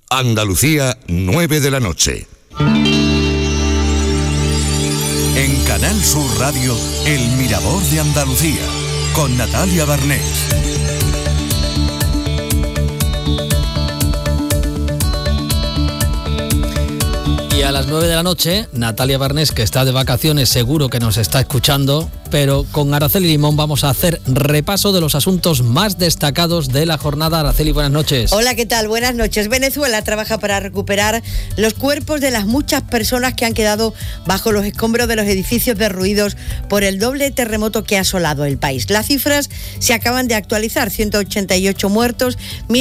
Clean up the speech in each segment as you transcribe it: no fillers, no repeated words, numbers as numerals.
Andalucía, 9 de la noche. En Canal Sur Radio, El Mirador de Andalucía, con Natalia Barnés. Y a las 9 de la noche, Natalia Barnés, que está de vacaciones, seguro que nos está escuchando, pero con Araceli Limón vamos a hacer repaso de los asuntos más destacados de la jornada. Araceli, buenas noches. Hola, ¿qué tal? Buenas noches. Venezuela trabaja para recuperar los cuerpos de las muchas personas que han quedado bajo los escombros de los edificios derruidos por el doble terremoto que ha asolado el país. Las cifras se acaban de actualizar: 188 muertos,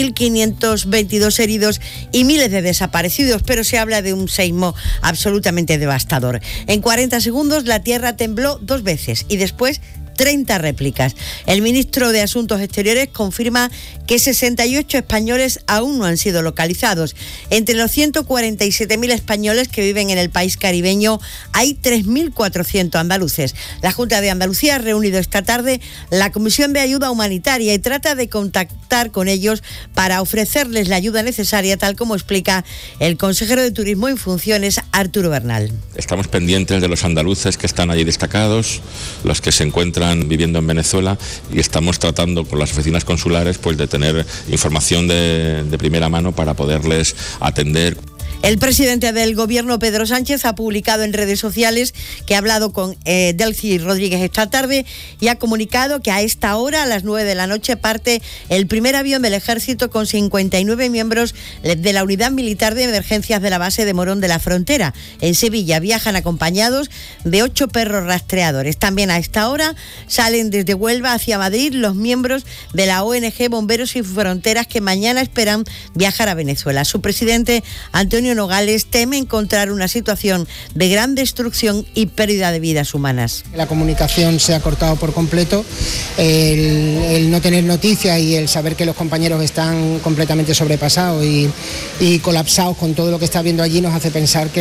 1.522 heridos y miles de desaparecidos, pero se habla de un seísmo absolutamente devastador. En 40 segundos la tierra tembló 2 veces y después 30 réplicas. El ministro de Asuntos Exteriores confirma que 68 españoles aún no han sido localizados. Entre los 147.000 españoles que viven en el país caribeño hay 3.400 andaluces. La Junta de Andalucía ha reunido esta tarde la Comisión de Ayuda Humanitaria y trata de contactar con ellos para ofrecerles la ayuda necesaria, tal como explica el consejero de Turismo en funciones, Arturo Bernal. Estamos pendientes de los andaluces que están allí destacados, los que se encuentran viviendo en Venezuela, y estamos tratando con las oficinas consulares pues de tener información de primera mano para poderles atender. El presidente del gobierno, Pedro Sánchez, ha publicado en redes sociales que ha hablado con Delcy Rodríguez esta tarde y ha comunicado que a esta hora, a las 9 de la noche, parte el primer avión del ejército con 59 miembros de la unidad militar de emergencias de la base de Morón de la Frontera. En Sevilla viajan acompañados de 8 perros rastreadores. También a esta hora salen desde Huelva hacia Madrid los miembros de la ONG Bomberos Sin Fronteras, que mañana esperan viajar a Venezuela. Su presidente, Antonio Nogales, teme encontrar una situación de gran destrucción y pérdida de vidas humanas. La comunicación se ha cortado por completo, el no tener noticias y el saber que los compañeros están completamente sobrepasados y colapsados con todo lo que está viendo allí nos hace pensar que